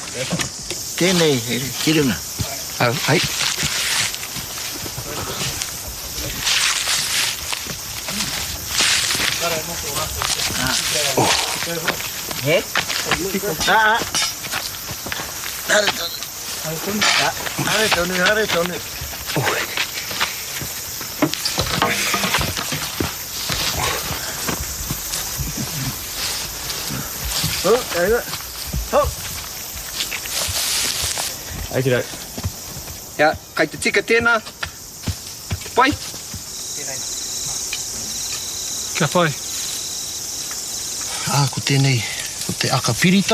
Tēnei, he kirunga. Ai. He? Hare tonu. Ai te rau. Ia, kai te tika tēnā. Te pai. Kia pai. Ko tēnei, ko te aka pirita.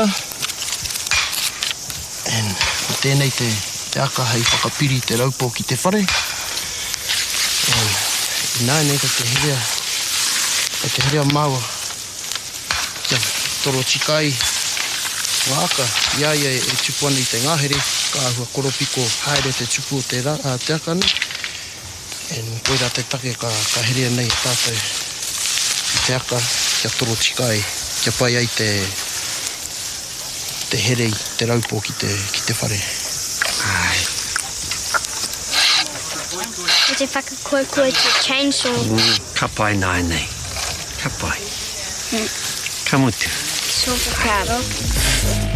Ko tēnei te aka hei whakapiri te raupō ki te whare. Nā nei ka te herea māua. Kia toro tikai. Ngā aka, ia e tupu ana i te ngahere. Ka ahua koropiko haere te tupu o te aka nei. Koira te take ka herea nei tātou te aka kia toro tikai. Kia pai ai te here i te raupō ki te whare. Ai. Ko te whakakoekue te chainsaw. Ka pai nai nei. Ka pai. Ka mutu. So whakaro.